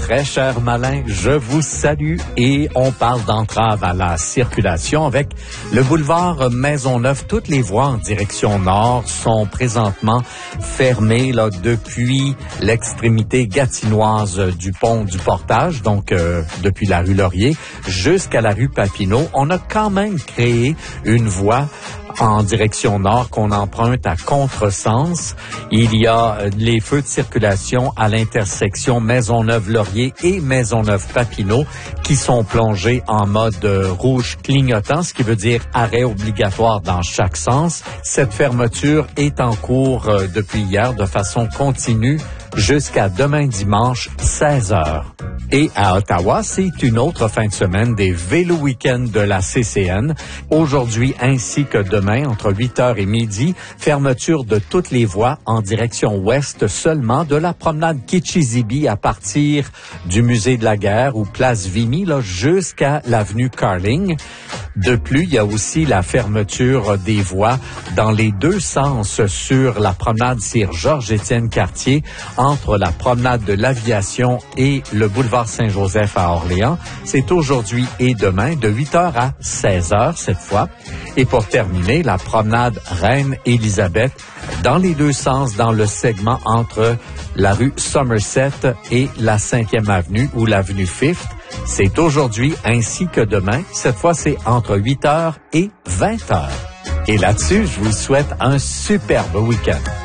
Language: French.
très cher malin, je vous salue et on parle d'entrave à la circulation avec le boulevard Maisonneuve. Toutes les voies en direction nord sont présentement fermées là, depuis l'extrémité gatinoise du pont du Portage, donc depuis la rue Laurier jusqu'à la rue Papineau. On a quand même créé une voie en direction nord qu'on emprunte à contresens. Il y a les feux de circulation à l'intersection Maisonneuve-Laurier et Maisonneuve-Papineau qui sont plongés en mode rouge clignotant, ce qui veut dire arrêt obligatoire dans chaque sens. Cette fermeture est en cours depuis hier de façon continue jusqu'à demain dimanche, 16h. Et à Ottawa, c'est une autre fin de semaine des Vélo Week-end de la CCN. Aujourd'hui ainsi que demain, entre 8h et midi, fermeture de toutes les voies en direction ouest seulement de la promenade Kitchizibi à partir du Musée de la Guerre ou Place Vimy là, jusqu'à l'avenue Carling. De plus, il y a aussi la fermeture des voies dans les deux sens sur la promenade Sir Georges-Étienne Cartier entre la promenade de l'Aviation et le boulevard Saint-Joseph à Orléans. C'est aujourd'hui et demain de 8h à 16h cette fois. Et pour terminer, la promenade Reine-Élisabeth dans les deux sens dans le segment entre la rue Somerset et la 5e avenue ou l'avenue Fifth. C'est aujourd'hui ainsi que demain. Cette fois, c'est entre 8h et 20h. Et là-dessus, je vous souhaite un superbe week-end.